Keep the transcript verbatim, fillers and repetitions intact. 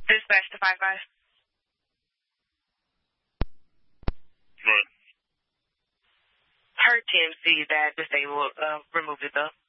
Dispatch to five five. Right. Her T M C that disabled uh, removed it though.